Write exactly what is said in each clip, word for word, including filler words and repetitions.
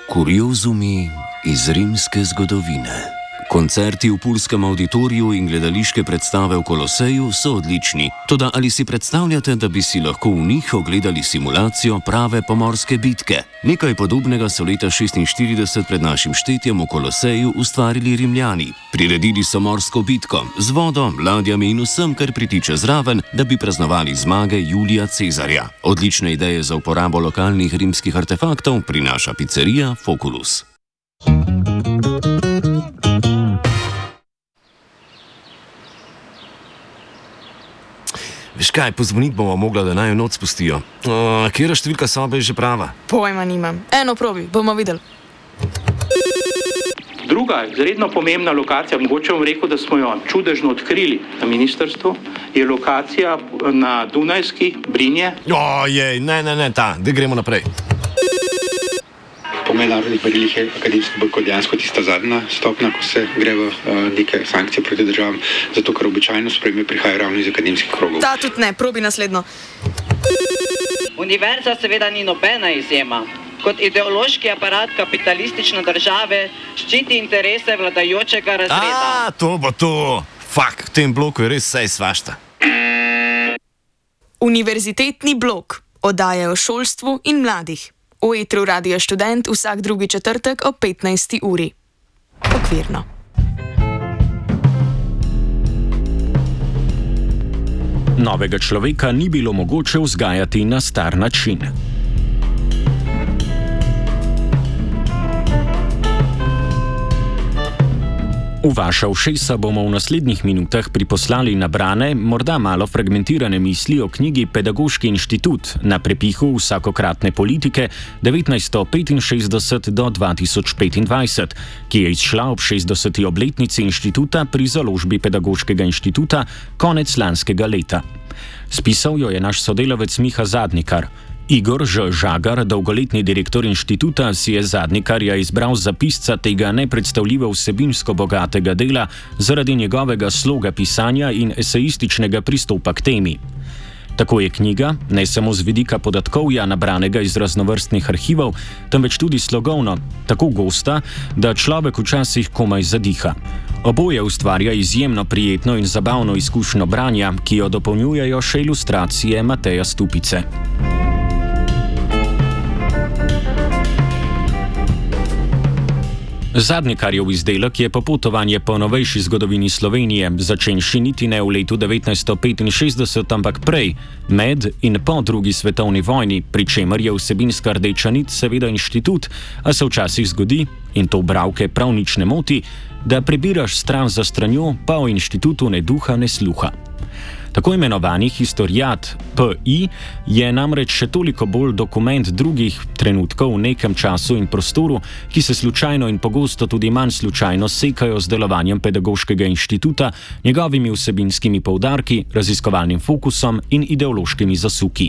Kuriozumi iz rimske zgodovine. Koncerti v Pulskem auditoriju in gledališke predstave v Koloseju so odlični. Toda ali si predstavljate, da bi si lahko v njih ogledali simulacijo prave pomorske bitke? Nekaj podobnega so leta šestinštirideset pred našim štetjem v Koloseju ustvarili Rimljani. Priredili so morsko bitko z vodo, ladjami in vsem, kar pritiče zraven, da bi praznovali zmage Julija Cezarja. Odlične ideje za uporabo lokalnih rimskih artefaktov prinaša pizzerija Foculus. Veš kaj, pozvoniti bomo mogla, da naj jo noč spustijo. Uh, Kjera številka sobe je že prava? Pojma nimam. Eno probi, bomo videli. Druga, izredno pomembna lokacija, mogoče bom rekel, da smo jo čudežno odkrili na ministrstvu, je lokacija na Dunajski, Brinje. Ojej, ne, ne, ne, ta, da gremo naprej. Po mednarodnih merilih je akademski bojkot dejansko tista zadnja stopnja, ko se gre v uh, neke sankcije proti državam, zato ker običajno sprejme prihaja ravno iz akademskih krogov. Ta tudi ne, probi naslednjo. Univerza seveda ni nobena izjema. Kot ideološki aparat kapitalistične države ščiti interese vladajočega razreda. A, to bo to. Fak, v tem bloku je res vse svašta. Univerzitetni blok. Oddaje o šolstvu in mladih. V etru Radia Študent vsak drugi četrtek ob petnajsti uri. Okvirno. Novega človeka ni bilo mogoče vzgajati na star način. V vaša ušesa bomo v naslednjih minutah priposlali nabrane, morda malo fragmentirane misli o knjigi Pedagoški inštitut na prepihu vsakokratne politike devetnajststo petinšestdeset do dva tisoč petindvajset, ki je izšla ob šestdeseti obletnici inštituta pri založbi Pedagoškega inštituta konec lanskega leta. Spisal jo je naš sodelavec Miha Zadnikar. Igor Ž. Žagar, dolgoletni direktor inštituta, si je Zadnikarja izbral za pisca tega nepredstavljivo vsebinsko bogatega dela zaradi njegovega sloga pisanja in esejističnega pristopa k temi. Tako je knjiga, ne samo z vidika podatkovja nabranega iz raznovrstnih arhivov, temveč tudi slogovno, tako gosta, da človek včasih komaj zadiha. Oboje ustvarja izjemno prijetno in zabavno izkušnjo branja, ki jo dopolnjujejo še ilustracije Mateja Stupice. Zadnikarjev izdelek je popotovanje po novejši zgodovini Slovenije, začenši niti ne v letu devetnajststo petinšestdeset, ampak prej, med in po drugi svetovni vojni, pri čemer je vsebinska rdeča nit seveda inštitut, a se včasih zgodi, in to bralke prav nič ne moti, da prebiraš stran za stranjo, pa o inštitutu ne duha, ne sluha. Tako imenovani historiat P I je namreč še toliko bolj dokument drugih trenutkov v nekem času in prostoru, ki se slučajno in pogosto tudi manj slučajno sekajo z delovanjem Pedagoškega inštituta, njegovimi vsebinskimi poudarki, raziskovalnim fokusom in ideološkimi zasuki.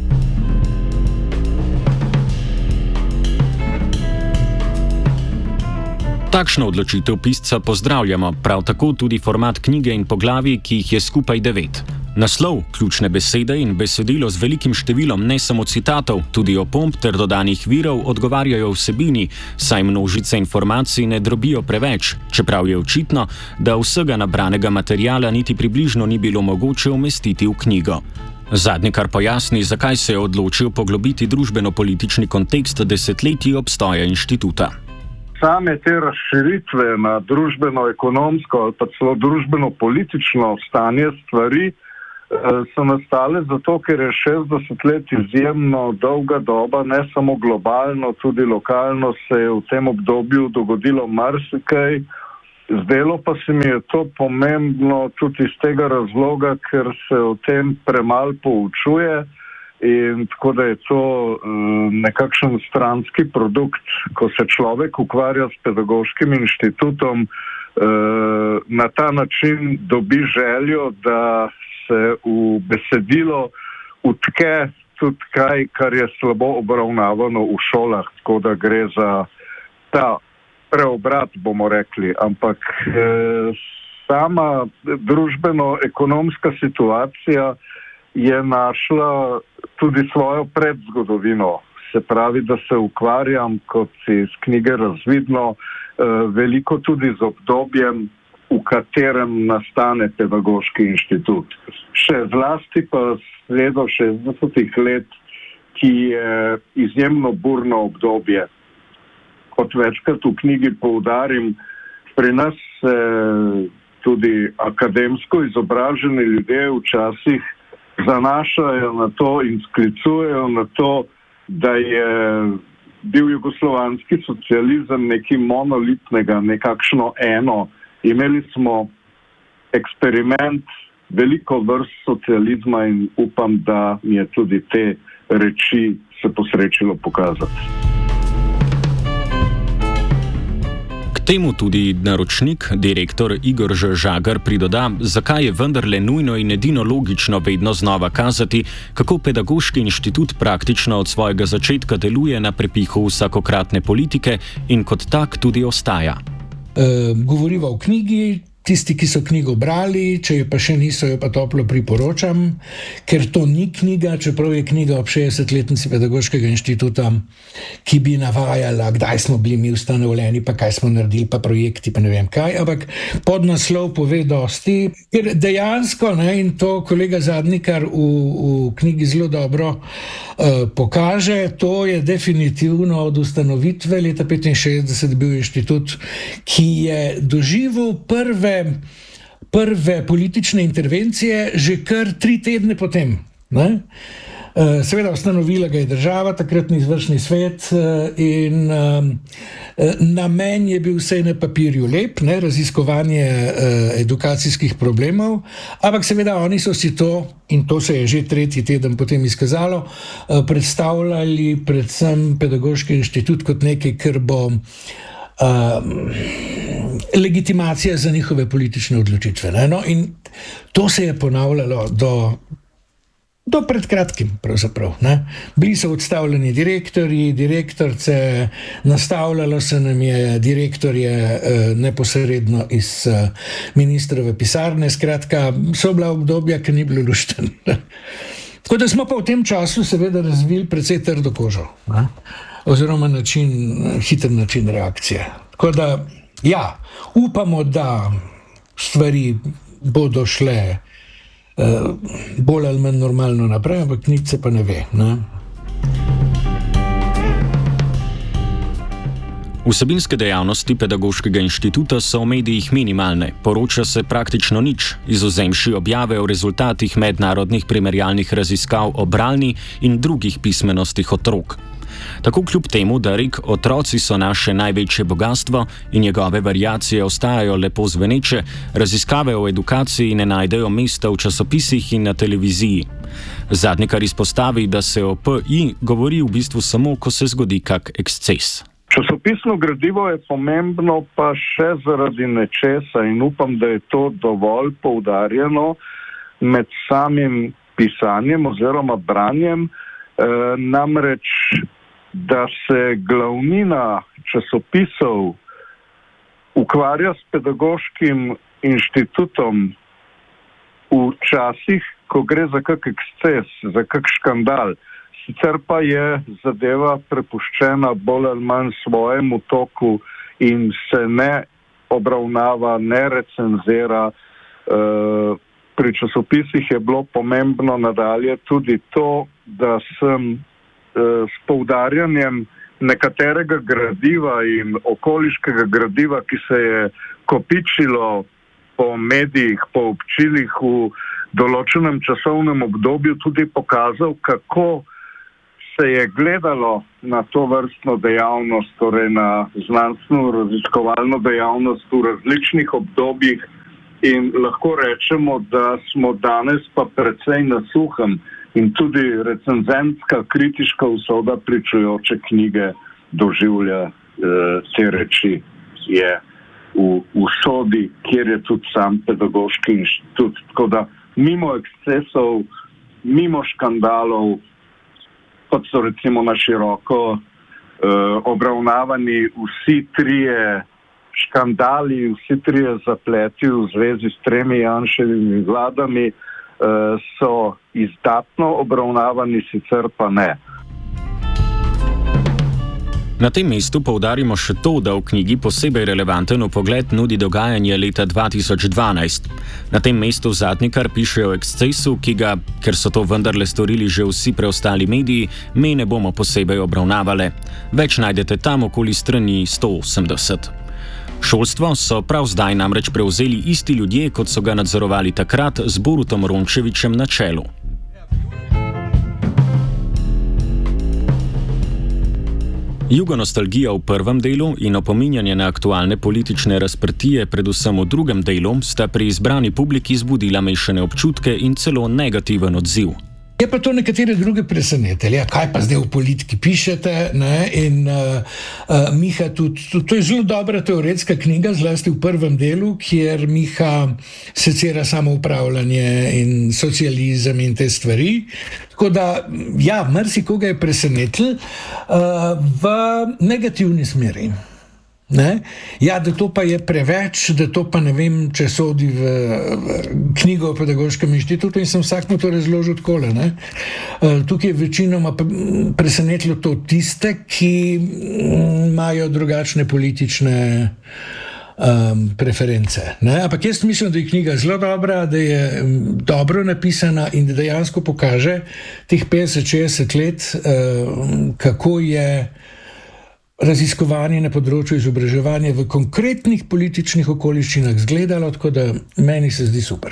Takšno odločitev pisca pozdravljamo, prav tako tudi format knjige in poglavij, ki jih je skupaj devet. Naslov, ključne besede in besedilo z velikim številom ne samo citatov, tudi opomb ter dodanih virov odgovarjajo vsebini, saj množice informacij ne drobijo preveč, čeprav je očitno, da vsega nabranega materiala niti približno ni bilo mogoče umestiti v knjigo. Zadnikar pojasni, zakaj se je odločil poglobiti družbeno-politični kontekst desetletij obstoja inštituta. Same te razširitve na družbeno-ekonomsko ali pa celo družbeno-politično stanje stvari so nastale zato, ker je šestdeset let izjemno dolga doba, ne samo globalno, tudi lokalno se je v tem obdobju dogodilo marsikaj. Zdelo pa se mi je to pomembno tudi iz tega razloga, ker se o tem premalo poučuje. In tako da je to nekakšen stranski produkt, ko se človek ukvarja s pedagoškim inštitutom, na ta način dobi željo, da se v besedilo utke tudi kaj, kar je slabo obravnavano v šolah, tako da gre za ta preobrat, bomo rekli, ampak sama družbeno-ekonomska situacija je našla tudi svojo predzgodovino. se pravi, da se ukvarjam, kot iz knjige razvidno, veliko tudi z obdobjem, v katerem nastane pedagoški inštitut. Še zlasti pa sredo šestdesetih let, ki je izjemno burno obdobje. Kot večkrat v knjigi poudarim, pri nas se tudi akademsko izobraženi ljudje včasih zanašajo na to in sklicujejo na to, da je bil jugoslovanski socializem nekaj monolitnega, nekakšno eno. Imeli smo eksperiment veliko vrst socializma in upam, da mi je tudi te reči se posrečilo pokazati. Temu tudi naročnik, direktor Igor Žagar, pridoda, zakaj je vendarle nujno in edino logično vedno znova kazati, kako pedagoški inštitut praktično od svojega začetka deluje na prepihu vsakokratne politike in kot tak tudi ostaja. E, govoriva v knjigi. Tisti, ki so knjigo brali, če jo pa še niso, jo pa toplo priporočam, ker to ni knjiga, čeprav je knjiga ob šestdesetletnici pedagoškega inštituta, ki bi navajala, kdaj smo bili mi ustanovljeni, pa kaj smo naredili, pa projekti, pa ne vem kaj, ampak podnaslov pove dosti, ker dejansko, ne, in to kolega Zadnikar v, v knjigi zelo dobro uh, pokaže, to je definitivno od ustanovitve leta petinšestdeset bil inštitut, ki je doživel prve prve politične intervencije že kar tri tedne potem. Ne? Seveda ustanovila ga je država, takratni izvršni svet in namen je bil vsej na papirju lep, ne? Raziskovanje edukacijskih problemov, ampak seveda oni so si to, in to se je že tretji teden potem izkazalo, predstavljali predvsem pedagoški inštitut kot nekaj, kar bo Uh, legitimacija za njihove politične odločitve. Ne? No, in to se je ponavljalo do, do pred kratkim, pravzaprav. Ne? Bili so odstavljeni direktorji, direktorce, nastavljalo se nam je direktorje uh, neposredno iz uh, ministrove pisarne, skratka, so bila obdobja, ki ni bilo lušten. Tako da smo pa v tem času seveda razvili precej trdo kožo. Ne? Oziroma način, hiter način reakcije. Tako da, ja, upamo, da stvari bodo šle eh, bolj ali manj normalno naprej, ampak nič se pa ne ve. Ne? Vsebinske dejavnosti pedagoškega inštituta so v medijih minimalne, poroča se praktično nič, izvzemši objave o rezultatih mednarodnih primerjalnih raziskav o bralni in drugih pismenostih otrok. Tako kljub temu, da rek otroci so naše največje bogatstvo in njegove variacije ostajajo lepo zveneče, raziskave o edukaciji ne najdejo mesta v časopisih in na televiziji. Zadnikar izpostavi, da se o P I govori v bistvu samo, ko se zgodi kak eksces. Časopisno gradivo je pomembno pa še zaradi nečesa in upam, da je to dovolj poudarjeno med samim pisanjem oziroma branjem, e, namreč da se glavnina časopisov ukvarja s pedagoškim inštitutom v časih, ko gre za kak eksces, za kak škandal. Sicer pa je zadeva prepuščena bolj ali manj svojemu toku in se ne obravnava, ne recenzira. Pri časopisih je bilo pomembno nadalje tudi to, da sem s poudarjanjem nekaterega gradiva in okoliškega gradiva, ki se je kopičilo po medijih, po občilih v določenem časovnem obdobju, tudi pokazal, kako se je gledalo na to vrstno dejavnost, torej na znanstveno raziskovalno dejavnost v različnih obdobjih in lahko rečemo, da smo danes pa precej na suhem. In tudi recenzentska kritiška usoda pričujoče knjige doživlja e, te reči. Je v usodi, kjer je tudi sam pedagoški inštitut. Tako da mimo ekscesov, mimo škandalov, kot so recimo na široko e, obravnavani vsi trije škandali, vsi trije zapleti v zvezi s tremi Janševimi vladami, so izdatno obravnavani, sicer pa ne. Na tem mestu poudarimo še to, da v knjigi posebej relevanten vpogled nudi dogajanje leta dva tisoč dvanajst. Na tem mestu Zatnikar piše o ekscesu, ki ga, ker so to vendarle storili že vsi preostali mediji, me ne bomo posebej obravnavale. Več najdete tam okoli strani sto osemdeset. Šolstvo so prav zdaj namreč prevzeli isti ljudje, kot so ga nadzorovali takrat z Borutom Rončevićem na čelu. Jugonostalgija v prvem delu in opominjanje na aktualne politične razprtije predvsem v drugem delu sta pri izbrani publiki zbudila mešane občutke in celo negativen odziv. Je pa to nekatere druge presenetili, kaj pa zdaj v politiki pišete, ne? In uh, uh, Miha tudi, to je zelo dobra teoretska knjiga, zlasti v prvem delu, kjer Miha secira samoupravljanje in socializem in te stvari. Tako da, ja, marsikoga je presenetil uh, v negativni smeri. Ne? Ja, da to pa je preveč, da to pa ne vem, če sodi v, v knjigo o pedagoškem inštitutu in sem vsak mu to razložil takole. Ne? Uh, tukaj je večinoma presenetilo to tiste, ki imajo drugačne politične um, preference. Ne? Ampak jaz mislim, da je knjiga zelo dobra, da je dobro napisana in da dejansko pokaže teh petdeset šestdeset let, uh, kako je raziskovanje na področju izobraževanja v konkretnih političnih okoliščinah izgledalo, tako da meni se zdi super.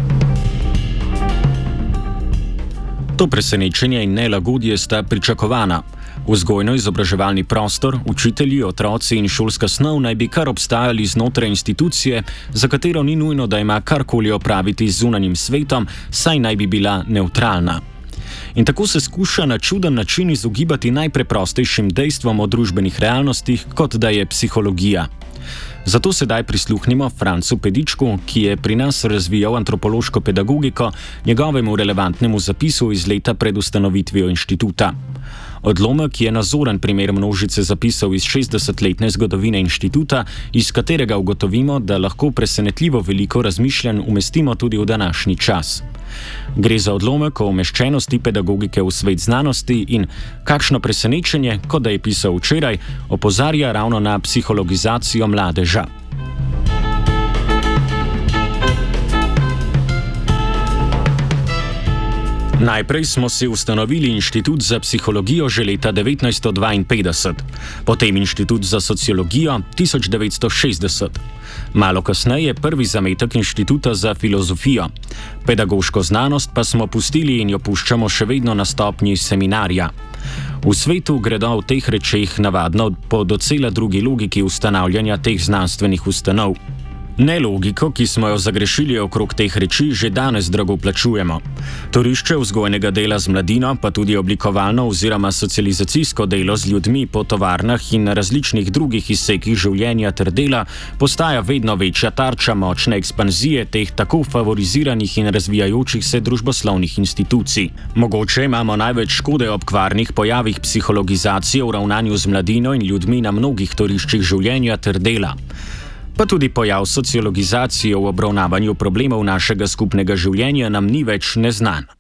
To presenečenje in nelagodje sta pričakovana. Vzgojno-izobraževalni prostor, učitelji, otroci in šolska snov naj bi kar obstajali znotraj institucije, za katero ni nujno, da ima karkoli opraviti z zunanjim svetom, saj naj bi bila nevtralna. In tako se skuša na čuden način izogibati najpreprostejšim dejstvom o družbenih realnostih, kot da je psihologija. Zato sedaj prisluhnimo Francu Pedičku, ki je pri nas razvijal antropološko pedagogiko, njegovemu relevantnemu zapisu iz leta pred ustanovitvijo inštituta. Odlomek je nazoren primer množice zapisov iz šestdesetletne zgodovine inštituta, iz katerega ugotovimo, da lahko presenetljivo veliko razmišljanj umestimo tudi v današnji čas. Gre za odlomek o umeščenosti pedagogike v svet znanosti in kakšno presenečenje, kot da je pisal včeraj, opozarja ravno na psihologizacijo mladeža. Najprej smo si ustanovili Inštitut za psihologijo že leta devetnajststo dvainpetdeset, potem Inštitut za sociologijo tisoč devetsto šestdeset. Malo kasneje prvi zametek Inštituta za filozofijo. Pedagoško znanost pa smo pustili in jo puščamo še vedno na stopnji seminarja. V svetu gredo v teh rečeh navadno po docela drugi logiki ustanavljanja teh znanstvenih ustanov. Nelogiko, ki smo jo zagrešili okrog teh reči, že danes drago plačujemo. Torišče vzgojnega dela z mladino, pa tudi oblikovalno oziroma socializacijsko delo z ljudmi po tovarnah in na različnih drugih izsekih življenja ter dela, postaja vedno večja tarča močne ekspanzije teh tako favoriziranih in razvijajočih se družboslovnih institucij. Mogoče imamo največ škode ob kvarnih pojavih psihologizacije v ravnanju z mladino in ljudmi na mnogih toriščih življenja ter dela. Pa tudi pojav sociologizacije v obravnavanju problemov našega skupnega življenja nam ni več neznan.